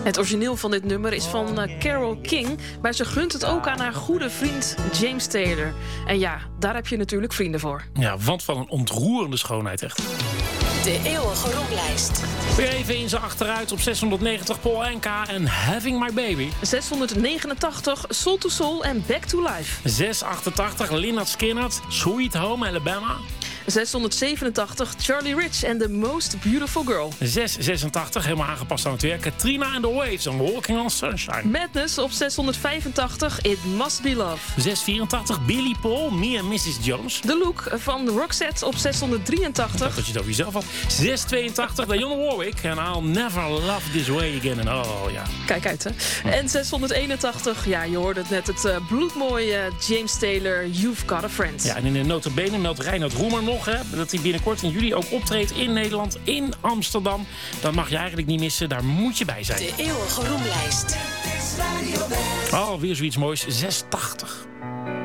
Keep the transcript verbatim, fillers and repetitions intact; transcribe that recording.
Het origineel van dit nummer is van uh, Carole King, maar ze gunt het ook aan haar goede vriend James Taylor. En ja, daar heb je natuurlijk vrienden voor. Ja, want van een ontroerende schoonheid echt. De eeuwige rollijst. Weer even in ze achteruit op zeshonderdnegentig Paul Anka en Having My Baby. zeshonderdnegenentachtig Soul to Soul en Back to Life. zeshonderdachtachtig Lynyrd Skynyrd, Sweet Home Alabama. zeshonderdzevenentachtig Charlie Rich en The Most Beautiful Girl. zeshonderdzesentachtig, helemaal aangepast aan het werk, Katrina and the Waves en Walking on Sunshine. Madness op zeshonderdvijfentachtig It Must Be Love. zeshonderdvierentachtig Billy Paul, Me and missus Jones. The Look van Roxette op zeshonderddrieëntachtig. Dat je het over jezelf had. zeshonderdtweeëntachtig Dionne Warwick en I'll Never Love This Way Again. En oh ja. Kijk uit, hè. En zeshonderdeenentachtig, ja, je hoorde het net, het uh, bloedmooie James Taylor, You've Got a Friend. Ja, en in de notabene meldt Reinoud Roemer nog hè, dat hij binnenkort in juli ook optreedt in Nederland, in Amsterdam. Dat mag je eigenlijk niet missen, daar moet je bij zijn. De eeuwige roemlijst. Oh, weer zoiets moois. zesentachtig.